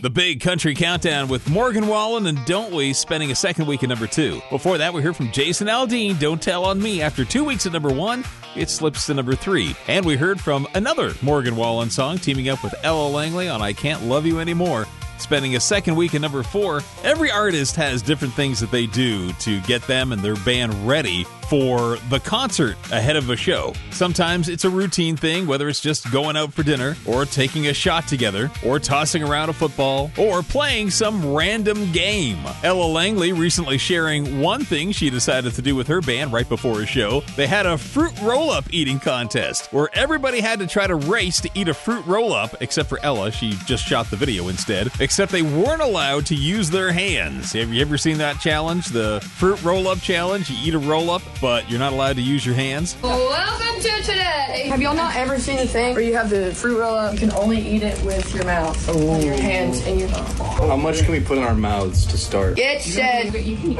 The Big Country Countdown with Morgan Wallen and Don't We spending a second week at number 2. Before that, we heard from Jason Aldean, Don't Tell on Me. After 2 weeks at number 1, it slips to number 3. And we heard from another Morgan Wallen song teaming up with Ella Langley on I Can't Love You Anymore, spending a second week at number 4. Every artist has different things that they do to get them and their band ready for the concert ahead of a show. Sometimes it's a routine thing, whether it's just going out for dinner, or taking a shot together, or tossing around a football, or playing some random game. Ella Langley recently sharing one thing she decided to do with her band right before a show. They had a fruit roll-up eating contest, where everybody had to try to race to eat a fruit roll-up, except for Ella. She just shot the video instead. Except they weren't allowed to use their hands. Have you ever seen that challenge? The fruit roll-up challenge? You eat a roll-up, but you're not allowed to use your hands? Welcome to today. Have y'all not ever seen the thing where you have the fruit roll up? You can only eat it with your mouth, your hands, and your thumb. How much can we put in our mouths to start? Get set.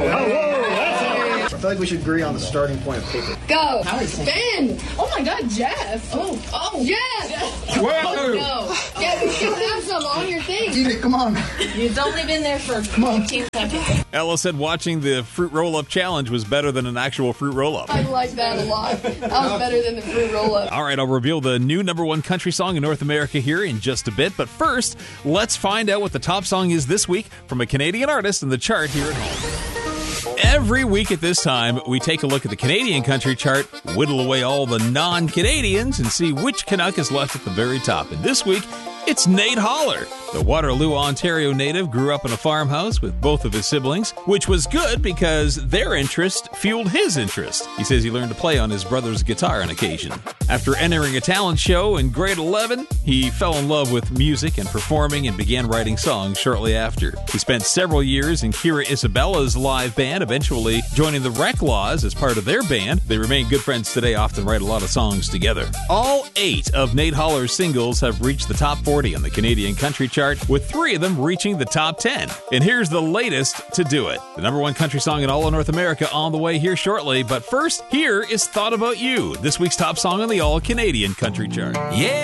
I feel like we should agree on the starting point of paper. Go. Ben. Oh my God, Jeff. Oh, Jeff. Whoa! No. Yeah, you should have some on your thing. Eat it, come on. You've only been there for 15 seconds. Ella said watching the fruit roll-up challenge was better than an actual fruit roll-up. I like that a lot. That was better than the fruit roll-up. All right, I'll reveal the new number 1 country song in North America here in just a bit. But first, let's find out what the top song is this week from a Canadian artist in the chart here at home. Every week at this time, we take a look at the Canadian country chart, whittle away all the non-Canadians, and see which Canuck is left at the very top. And this week, it's Nate Holler. The Waterloo, Ontario native grew up in a farmhouse with both of his siblings, which was good because their interest fueled his interest. He says he learned to play on his brother's guitar on occasion. After entering a talent show in grade 11, he fell in love with music and performing and began writing songs shortly after. He spent several years in Kira Isabella's live band, eventually joining the Reclaws as part of their band. They remain good friends today, often write a lot of songs together. All 8 of Nate Holler's singles have reached the top 40 on the Canadian country chart, with 3 of them reaching the top 10. And here's the latest to do it. The number 1 country song in all of North America on the way here shortly. But first, here is Thought About You, this week's top song on the all-Canadian country chart. Yeah!